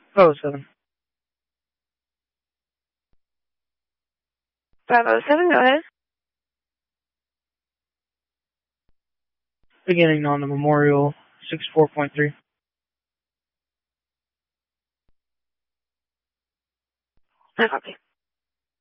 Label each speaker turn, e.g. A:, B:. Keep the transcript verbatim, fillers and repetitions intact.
A: Oh, seven.
B: five oh seven, go ahead.
A: Beginning on the Memorial, six four point three.
B: I copy.